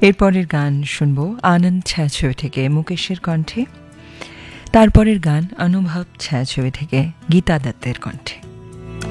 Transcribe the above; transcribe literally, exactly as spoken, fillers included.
এরপরের গান শুনবো আনন্দ ছায়াছবি থেকে মুকেশের কণ্ঠে, তারপরের গান অনুভব ছায়াছবি থেকে গীতা দত্তের কণ্ঠে।